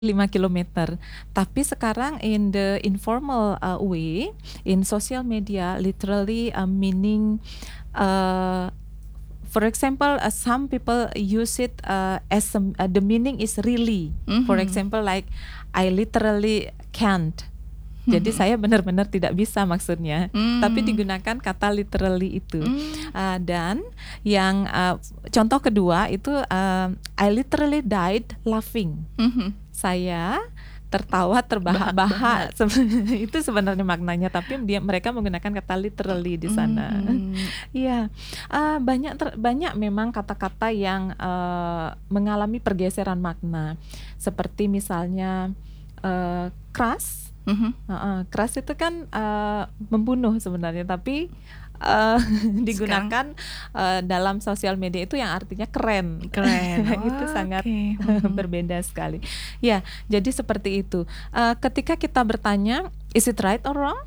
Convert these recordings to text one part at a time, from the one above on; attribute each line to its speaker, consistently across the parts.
Speaker 1: 5 kilometer. Tapi sekarang in the informal way, in social media, literally meaning, uh, for example, some people use it as the meaning is really. For example, like I literally can't. Jadi saya benar-benar tidak bisa maksudnya, tapi digunakan kata literally itu. Dan yang contoh kedua itu I literally died laughing. Saya tertawa terbahak-bahak. Itu sebenarnya maknanya, tapi mereka menggunakan kata literally di sana. Iya, banyak memang kata-kata yang mengalami pergeseran makna, seperti misalnya keras. Keras itu kan membunuh sebenarnya, tapi digunakan dalam sosial media itu yang artinya keren. Itu sangat berbeda sekali. Ya, jadi seperti itu. Ketika kita bertanya, is it right or wrong?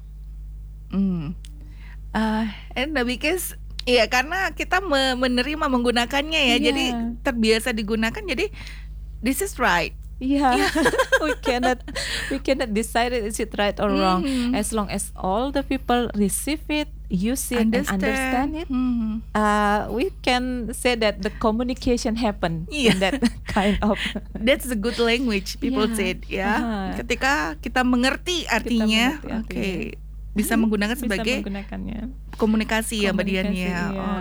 Speaker 2: And because ya karena kita menerima menggunakannya ya, jadi terbiasa digunakan, jadi this is right.
Speaker 1: Yeah. we cannot decide is it right or wrong. As long as all the people receive it, use it, and understand it, we can say that the communication happen in that kind of.
Speaker 2: That's a good language, people said ya. Ketika kita mengerti artinya, bisa menggunakan sebagai komunikasi ya Mbak Dian ya.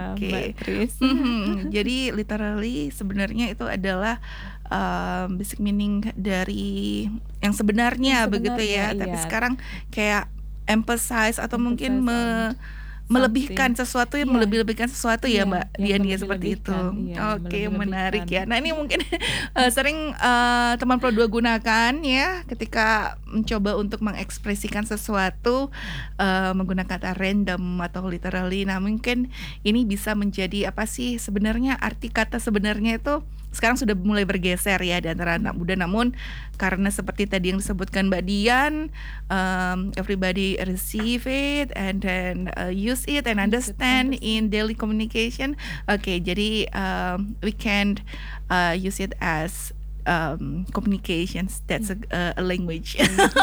Speaker 2: Jadi literally sebenarnya itu adalah basic meaning dari yang sebenarnya begitu ya. Tapi sekarang kayak emphasize atau mungkin melebihkan sesuatu, yang melebih-lebihkan sesuatu ya Mbak Dian ya, seperti itu. Menarik ya. Nah ini mungkin sering teman Pro 2 gunakan ya ketika mencoba untuk mengekspresikan sesuatu menggunakan kata random atau literally. Nah mungkin ini bisa menjadi apa sih sebenarnya arti kata sebenarnya itu sekarang sudah mulai bergeser ya di antara anak muda. Namun karena seperti tadi yang disebutkan Mbak Dian, everybody receive it and then use it and understand in daily communication. Jadi we can use it as communications. That's a language.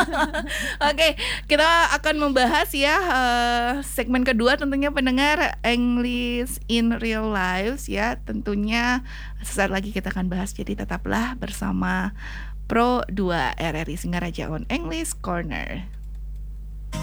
Speaker 2: Kita akan membahas ya segmen kedua, tentunya pendengar, English in real lives ya. Tentunya sesaat lagi kita akan bahas, jadi tetaplah bersama Pro 2 RRI Singaraja on English Corner.